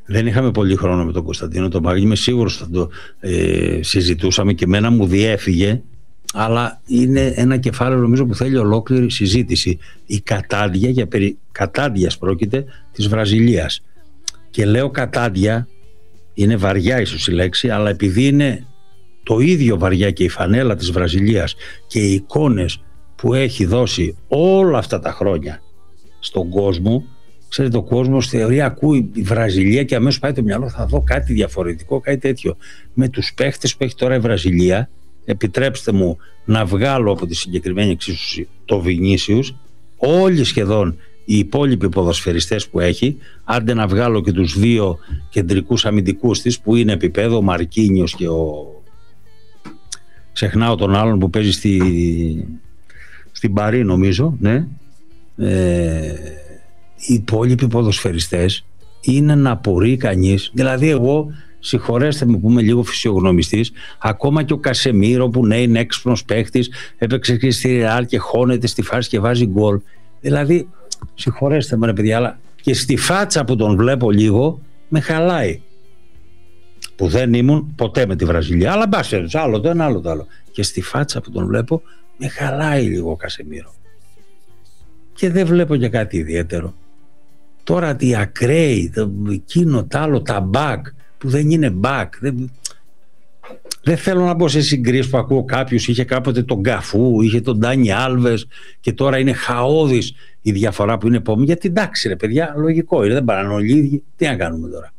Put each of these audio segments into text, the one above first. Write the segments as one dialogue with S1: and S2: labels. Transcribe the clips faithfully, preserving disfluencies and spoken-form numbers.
S1: Δεν είχαμε πολύ χρόνο με τον Κωνσταντίνο τον Παγκή, είμαι σίγουρος θα το ε, συζητούσαμε και εμένα μου διέφυγε, αλλά είναι ένα κεφάλαιο νομίζω που θέλει ολόκληρη συζήτηση. Η κατάδια, για περί κατάδιας πρόκειται, της Βραζιλίας. Και λέω κατάδια, είναι βαριά ίσως η λέξη, αλλά επειδή είναι το ίδιο βαριά και η φανέλα της Βραζιλίας και οι εικόνες που έχει δώσει όλα αυτά τα χρόνια στον κόσμο, ξέρετε, ο κόσμος θεωρεί, ακούει η Βραζιλία και αμέσως πάει το μυαλό, θα δω κάτι διαφορετικό, κάτι τέτοιο. Με τους παίχτες που έχει τώρα η Βραζιλία, επιτρέψτε μου να βγάλω από τη συγκεκριμένη εξίσωση το Βινίσιους, όλοι σχεδόν οι υπόλοιποι ποδοσφαιριστές που έχει, άντε να βγάλω και τους δύο κεντρικούς αμυντικούς της που είναι επίπεδο, ο Μαρκίνιος και ο... ξεχνάω τον άλλον που παίζει στη... στην Παρί νομίζω, ναι. Ε... οι υπόλοιποι ποδοσφαιριστές είναι να απορεί κανείς, δηλαδή εγώ, συγχωρέστε με που είμαι λίγο φυσιογνωμιστής, ακόμα και ο Κασεμίρο που ναι είναι έξυπνος παίχτης, έπαιξε και στη Ρεάλ και χώνεται στη φάση και βάζει γκολ, δηλαδή συγχωρέστε με ρε παιδιά, αλλά και στη φάτσα που τον βλέπω λίγο με χαλάει, που δεν ήμουν ποτέ με τη Βραζιλία, αλλά μπάσερες, άλλο το ένα άλλο το άλλο, και στη φάτσα που τον βλέπω με χαλάει λίγο ο Κασεμίρο και δεν βλέπω και κάτι ιδιαίτερο. Τώρα τι ακραίοι, το, εκείνο τ' άλλο, τα back που δεν είναι back, δεν, δεν θέλω να μπω σε συγκρίσεις που ακούω κάποιους, είχε κάποτε τον Γκαφού, είχε τον Ντάνι Άλβες και τώρα είναι χαόδης η διαφορά που είναι επόμενη, γιατί εντάξει ρε παιδιά, λογικό είναι, δεν παράνε όλοι οι ίδιοι, τι να κάνουμε τώρα.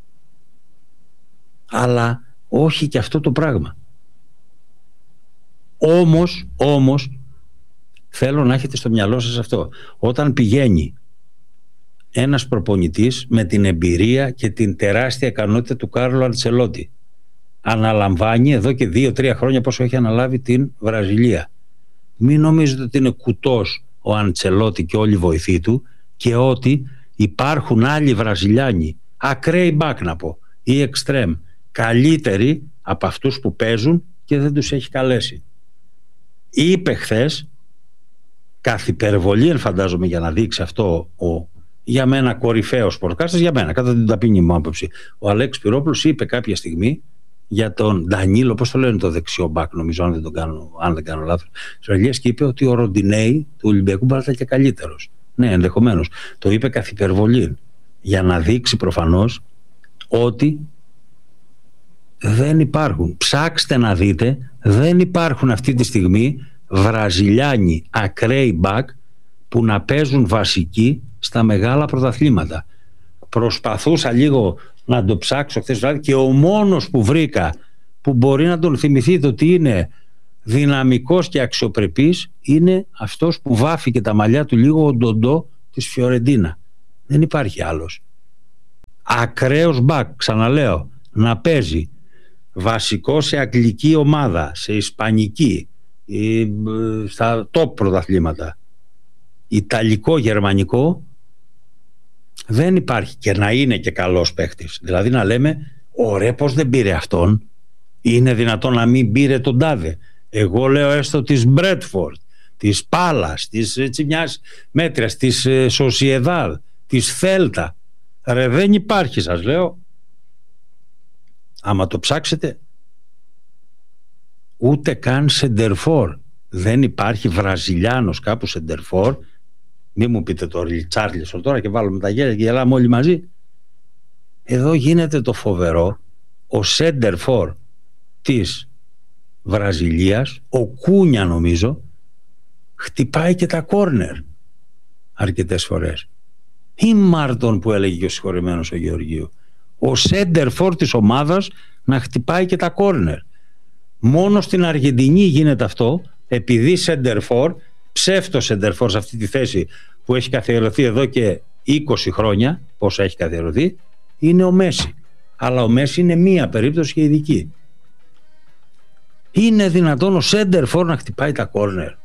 S1: Αλλά όχι και αυτό το πράγμα. Όμως, όμως θέλω να έχετε στο μυαλό σας αυτό, όταν πηγαίνει ένας προπονητής με την εμπειρία και την τεράστια ικανότητα του Κάρλο Αντσελότη, αναλαμβάνει εδώ και δύο τρία χρόνια πόσο έχει αναλάβει την Βραζιλία, μην νομίζετε ότι είναι κουτός ο Αντσελότη και όλοι οι βοηθοί του και ότι υπάρχουν άλλοι Βραζιλιάνοι, ακραίοι μπακ να πω, ή εξτρέμ, καλύτεροι από αυτούς που παίζουν και δεν τους έχει καλέσει. Είπε χθες, καθ' υπερβολή φαντάζομαι για να δείξει αυτό ο, για μένα κορυφαίος πορκάστας, για μένα κατά την ταπεινή μου άποψη, ο Αλέξης Πυρόπουλος είπε κάποια στιγμή για τον Ντανίλο, πώς το λένε το δεξιό μπακ νομίζω, αν δεν, τον κάνω, αν δεν κάνω λάθος, και είπε ότι ο Ροντινέη του Ολυμπιακού μπορεί να ήταν και καλύτερος. Ναι, ενδεχομένως. Το είπε καθ' υπερβολή για να δείξει προφανώς ότι δεν υπάρχουν, ψάξτε να δείτε, δεν υπάρχουν αυτή τη στιγμή Βραζιλιάνοι ακραίοι μπακ που να παίζουν βασικοί στα μεγάλα πρωταθλήματα. Προσπαθούσα λίγο να το ψάξω χθες βράδυ και ο μόνος που βρήκα που μπορεί να τον θυμηθείτε ότι είναι δυναμικός και αξιοπρεπής είναι αυτός που βάφηκε τα μαλλιά του λίγο, ο Ντοντό της Φιωρεντίνα. Δεν υπάρχει άλλος. Ακραίος μπακ, ξαναλέω, να παίζει βασικό σε αγγλική ομάδα, σε ισπανική, στα top πρωταθλήματα, ιταλικό, γερμανικό, δεν υπάρχει, και να είναι και καλός παίχτης, δηλαδή να λέμε ωραία πως δεν πήρε αυτόν, είναι δυνατόν να μην πήρε τον τάδε. Εγώ λέω έστω της Μπρέτφορντ, της Πάλας, της έτσι μιας μέτριας, της Σοσιεδάδ, της Θέλτα, ρε δεν υπάρχει, σας λέω. Άμα το ψάξετε, ούτε καν σεντερφόρ. Δεν υπάρχει Βραζιλιάνος κάπου σεντερφόρ. Μη μου πείτε το Ριτσάρλισον τώρα και βάλουμε τα γέλια και γελάμε όλοι μαζί. Εδώ γίνεται το φοβερό. Ο σεντερφόρ της Βραζιλίας, ο Κούνια νομίζω, χτυπάει και τα κόρνερ αρκετές φορές. Ή Μάρτον που έλεγε και ο συγχωρεμένος ο Γεωργίου. Ο σέντερφορ της ομάδας να χτυπάει και τα κόρνερ. Μόνο στην Αργεντινή γίνεται αυτό, επειδή σέντερφορ, ψεύτο σέντερφορ σε αυτή τη θέση που έχει καθιερωθεί εδώ και είκοσι χρόνια, πόσα έχει καθιερωθεί, είναι ο Μέση. Αλλά ο Μέση είναι μία περίπτωση και ειδική. Είναι δυνατόν ο σέντερφορ να χτυπάει τα κόρνερ?